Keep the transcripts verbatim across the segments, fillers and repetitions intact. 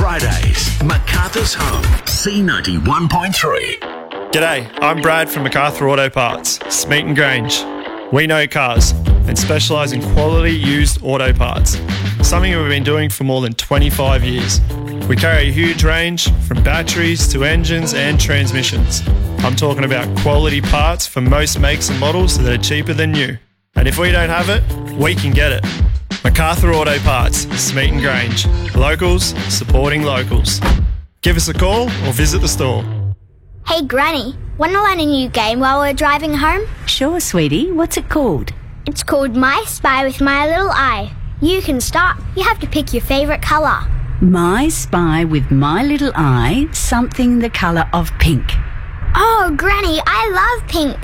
Fridays, Macarthur's Home, C ninety-one point three. G'day, I'm Brad from Macarthur Auto Parts, Smeaton Grange. We know cars and specialise in quality used auto parts, something we've been doing for more than twenty-five years. We carry a huge range from batteries to engines and transmissions. I'm talking about quality parts for most makes and models that are cheaper than new. And if we don't have it, we can get it. Macarthur Auto Parts, Smeaton Grange. Locals supporting locals. Give us a call or visit the store. Hey Granny, wanna learn a new game while we're driving home? Sure, sweetie. What's it called? It's called My Spy with My Little Eye. You can start. You have to pick your favourite colour. My Spy with My Little Eye, something the colour of pink. Oh, Granny, I love pink.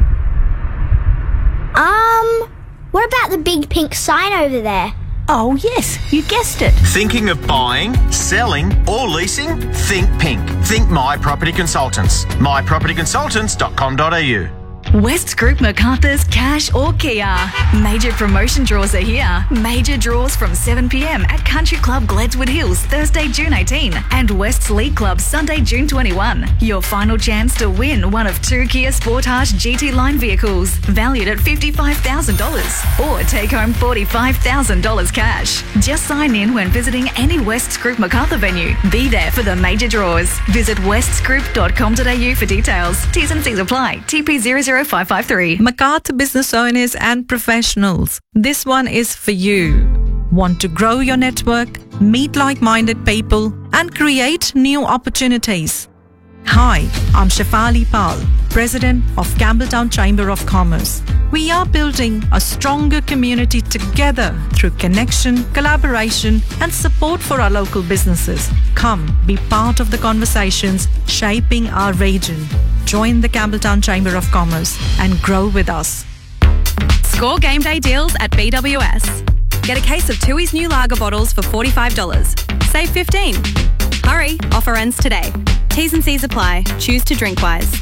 Um, what about the big pink sign over there? Oh, yes, you guessed it. Thinking of buying, selling or leasing? Think pink. Think My Property Consultants. my property consultants dot com dot a u. West Group Macarthur's Cash or Kia. Major promotion draws are here. Major draws from seven p m at Country Club Gledswood Hills, Thursday, June eighteenth, and West's League Club, Sunday, June twenty-first. Your final chance to win one of two Kia Sportage G T Line vehicles, valued at fifty-five thousand dollars, or take home forty-five thousand dollars cash. Just sign in when visiting any West's Group Macarthur venue. Be there for the major draws. Visit wests group dot com dot a u for details. T's and C's apply. T P zero zero five five three. Macarthur business owners and professionals, this one is for you. Want to grow your network, meet like-minded people, and create new opportunities? Hi, I'm Shefali Pal, President of Campbelltown Chamber of Commerce. We are building a stronger community together through connection, collaboration, and support for our local businesses. Come, be part of the conversations shaping our region. Join the Campbelltown Chamber of Commerce and grow with us. Score game day deals at B W S. Get a case of Tooheys new lager bottles for forty-five dollars. Save fifteen dollars. Hurry, offer ends today. T's and C's apply. Choose to drink wise.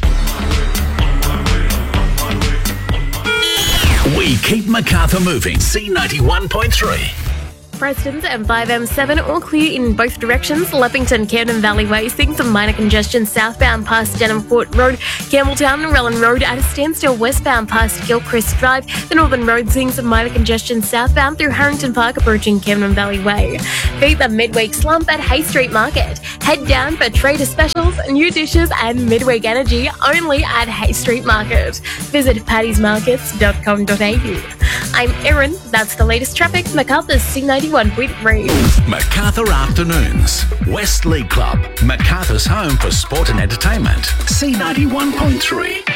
We keep Macarthur moving, C ninety-one point three. Prestons and five M seven all clear in both directions. Leppington, Camden Valley Way, seeing some minor congestion southbound past Denham Court Road. Campbelltown and Rellan Road at a standstill westbound past Gilchrist Drive. The Northern Road seeing some minor congestion southbound through Harrington Park approaching Camden Valley Way. Beat the midweek slump at Hay Street Market. Head down for trader specials, new dishes and midweek energy only at Hay Street Market. Visit paddys markets dot com dot a u. I'm Erin. That's the latest traffic. Macarthur's C ninety-one point three. Macarthur Afternoons. West League Club. Macarthur's home for sport and entertainment. C ninety-one point three.